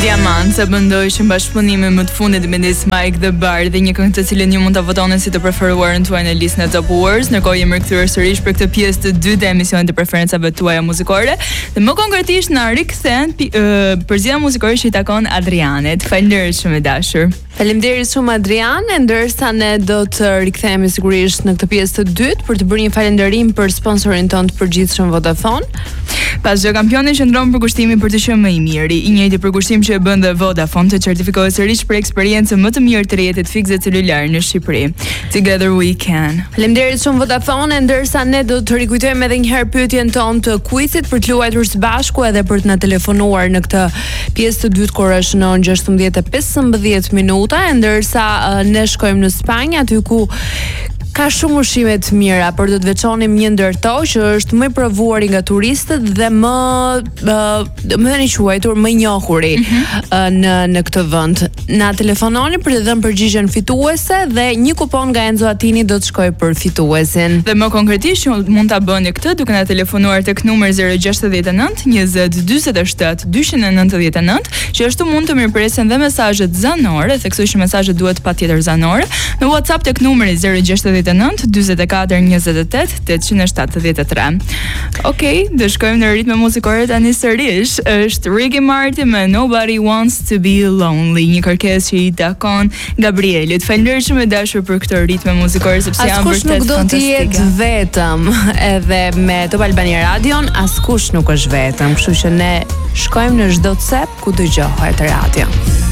Diamant, sa bëndoj që bashkëpunimi më të fundit midis Mike dhe Bard dhe një këngë të cilën ju mund ta votoni si të preferuar tuaj në listën e Top Awards. Ndërkohë jemi rikthyer sërish për këtë pjesë të dytë të emisionit të preferencave tuaja muzikore dhe më konkretisht na rikthen përzgjedhja muzikore që i takon Adrianit. Faleminderit shumë i dashur. Faleminderit shumë Adrian, ndërsa ne do të rikthehemi sigurisht në këtë pjesë të dytë për të bërë një falënderim për sponsorin ton të përgjithshëm Vodafone. Pas çdo kampioni qëndron për kushtimin për të qenë më i miri. I njëjti përkushtim që e bën dhe Vodafone të certifikohet sërish për eksperiencën më të mirë të rrjetit fikse celular në Shqipëri. Together we can. Faleminderit shumë Vodafone, ndërsa ne do të rikujtojmë edhe një herë pyetjen tonë të quizit për të luajtur së bashku edhe për të na telefonuar në këtë pjesë të dytë kur është në 16:15 minuta, ndërsa ne shkojmë në Spanjë aty ku ka shumë ushqime të mira, por do të veçonim një ndër to që është më i provuar nga turistët dhe më thënë quajtur më i njohuri në këtë vend. Na telefononi për të dhënë përgjigjen fituese dhe një kupon nga Enzo Attini do të shkojë për fituesin. Dhe më konkretisht mund ta bëni këtë duke na telefonuar tek numri 069 20 47 299, që ashtu mund të mirëpresen dhe mesazhet zanore, theksoj që mesazhet duhet patjetër zanore, në WhatsApp tek numri 069 44 28 873. Okej, do shkojmë në ritme muzikore tani sërish. Është Ricky Martin me Nobody Wants to Be Lonely, një kërkesë që i takon Gabrielit. Faleminderit shumë e dashur për këtë ritme muzikore sepse janë vërtet fantastike. Askush nuk do të jetë vetëm, edhe me Top Albania Radion, askush nuk është vetëm, kështu që ne shkojmë në çdo cep ku dëgjohet radio.